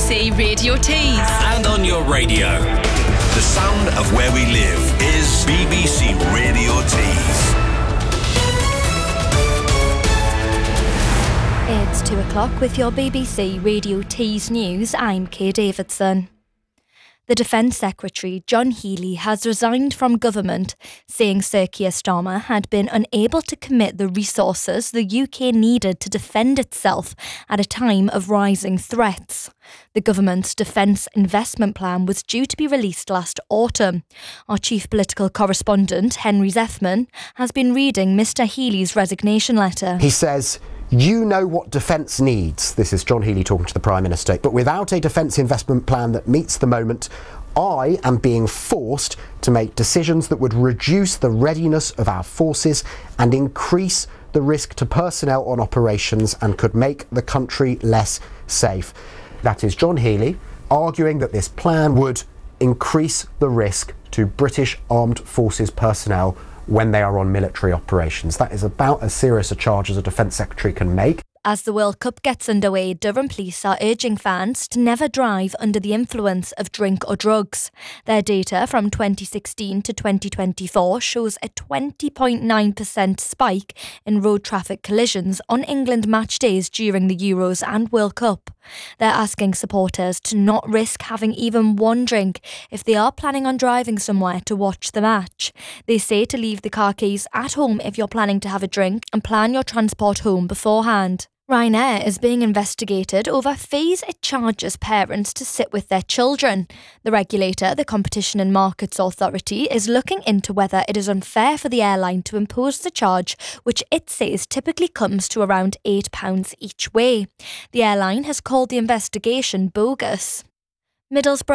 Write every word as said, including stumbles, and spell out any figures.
C Radio Tees. And on your radio. The sound of where we live is B B C Radio Tees. It's two o'clock with your B B C Radio Tees news. I'm Kay Davidson. The Defence Secretary, John Healey, has resigned from government, saying Sir Keir Starmer had been unable to commit the resources the U K needed to defend itself at a time of rising threats. The government's defence investment plan was due to be released last autumn. Our chief political correspondent, Henry Zeffman, has been reading Mr Healey's resignation letter. He says, "You know what defence needs." This is John Healey talking to the Prime Minister. "But without a defence investment plan that meets the moment, I am being forced to make decisions that would reduce the readiness of our forces and increase the risk to personnel on operations and could make the country less safe." That is John Healey arguing that this plan would increase the risk to British Armed Forces personnel when they are on military operations. That is about as serious a charge as a Defence Secretary can make. As the World Cup gets underway, Durham Police are urging fans to never drive under the influence of drink or drugs. Their data from twenty sixteen to twenty twenty-four shows a twenty point nine percent spike in road traffic collisions on England match days during the Euros and World Cup. They're asking supporters to not risk having even one drink if they are planning on driving somewhere to watch the match. They say to leave the car keys at home if you're planning to have a drink and plan your transport home beforehand. Ryanair is being investigated over fees it charges parents to sit with their children. The regulator, the Competition and Markets Authority, is looking into whether it is unfair for the airline to impose the charge, which it says typically comes to around eight pounds each way. The airline has called the investigation bogus. Middlesbrough